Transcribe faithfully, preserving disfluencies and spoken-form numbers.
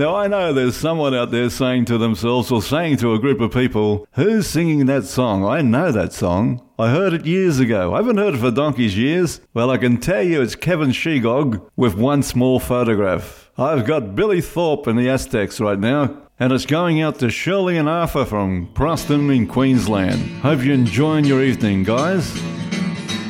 Now, I know there's someone out there saying to themselves or saying to a group of people, who's singing that song? I know that song. I heard it years ago. I haven't heard it for donkey's years. Well, I can tell you it's Kevin Shegog with One Small Photograph. I've got Billy Thorpe in the Aztecs right now, and it's going out to Shirley and Arthur from Preston in Queensland. Hope you're enjoying your evening, guys.